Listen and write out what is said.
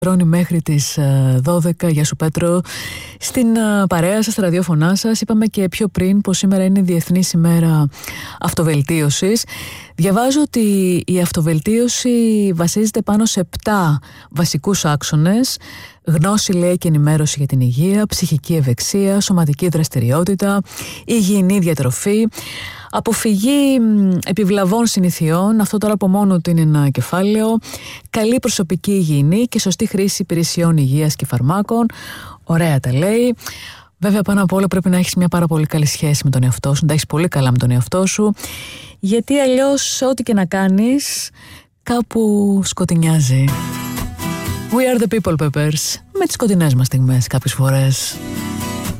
Μέχρι τις 12. Γεια σου Πέτρο. Στην παρέα σας, στα ραδιόφωνά σας. Είπαμε και πιο πριν πως σήμερα είναι Διεθνής ημέρα αυτοβελτίωσης. Διαβάζω ότι η αυτοβελτίωση βασίζεται πάνω σε 7 βασικούς άξονες. Γνώση, λέει, και ενημέρωση για την υγεία, ψυχική ευεξία, σωματική δραστηριότητα, υγιεινή διατροφή, αποφυγή επιβλαβών συνηθιών, αυτό τώρα από μόνο του είναι ένα κεφάλαιο, καλή προσωπική υγιεινή και σωστή χρήση υπηρεσιών υγείας και φαρμάκων. Ωραία τα λέει. Βέβαια, πάνω απ' όλα πρέπει να έχεις μια πάρα πολύ καλή σχέση με τον εαυτό σου, να τα έχεις πολύ καλά με τον εαυτό σου, γιατί αλλιώς ό,τι και να κάνεις κάπου σκοτεινιάζει. We are the people, Peppers, με τις σκοτεινές μας στιγμές κάποιες φορές.